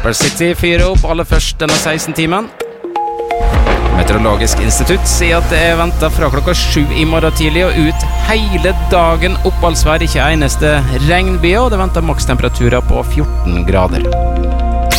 Harper City fyrer opp aller først denne 16-timen. Meteorologisk institutt sier at det ventet fra klokka 7 i morgen tidlig og ut hele dagen oppholdsvær, ikke eneste regnbyer, og det venter makstemperaturer på 14 grader.